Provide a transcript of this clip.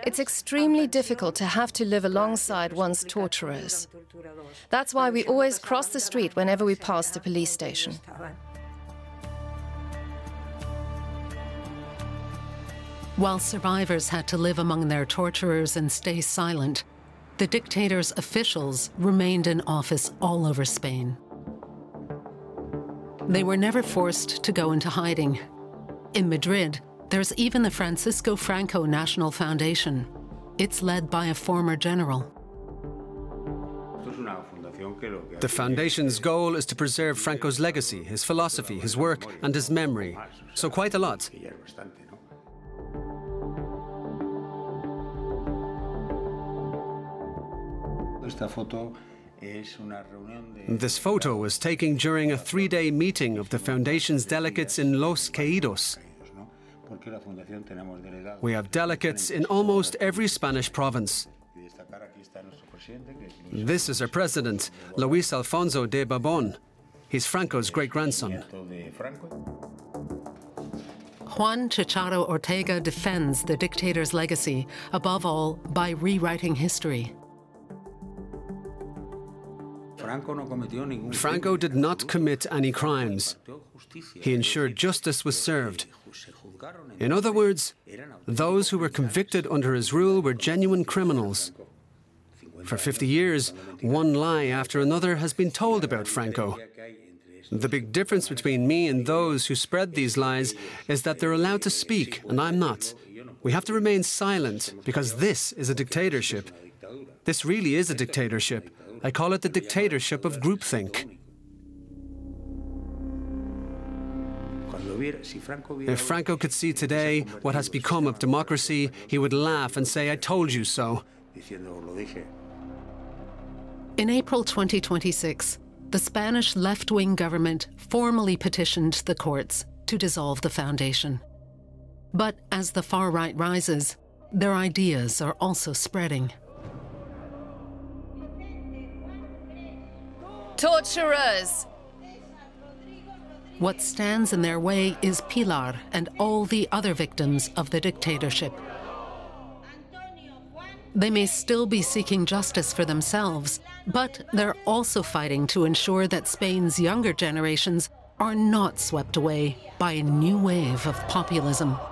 It's extremely difficult to have to live alongside one's torturers. That's why we always cross the street whenever we pass the police station. While survivors had to live among their torturers and stay silent, the dictator's officials remained in office all over Spain. They were never forced to go into hiding. In Madrid, there's even the Francisco Franco National Foundation. It's led by a former general. The foundation's goal is to preserve Franco's legacy, his philosophy, his work, and his memory. So quite a lot. This photo was taken during a 3-day meeting of the Foundation's delegates in Los Caídos. We have delegates in almost every Spanish province. This is our president, Luis Alfonso de Borbón. He's Franco's great-grandson. Juan Chicharo Ortega defends the dictator's legacy, above all, by rewriting history. Franco did not commit any crimes. He ensured justice was served. In other words, those who were convicted under his rule were genuine criminals. For 50 years, one lie after another has been told about Franco. The big difference between me and those who spread these lies is that they're allowed to speak, and I'm not. We have to remain silent, because this is a dictatorship. This really is a dictatorship. I call it the dictatorship of groupthink. If Franco could see today what has become of democracy, he would laugh and say, "I told you so." In April 2026, the Spanish left-wing government formally petitioned the courts to dissolve the foundation. But as the far right rises, their ideas are also spreading. Torturers! What stands in their way is Pilar and all the other victims of the dictatorship. They may still be seeking justice for themselves, but they're also fighting to ensure that Spain's younger generations are not swept away by a new wave of populism.